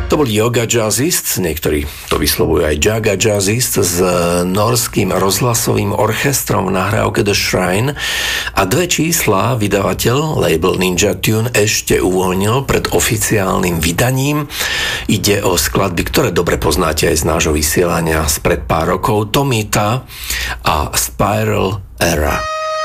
To bol Yoga Jazzist, niektorí to vyslovujú aj Jaga Jazzist, s norským rozhlasovým orchestrom v nahrávke The Shrine, a 2 čísla vydavateľ, label Ninja Tune, ešte uvoľnil pred oficiálnym vydaním. Ide o skladby, ktoré dobre poznáte aj z nášho vysielania spred pár rokov, Tomita a Spiral Era.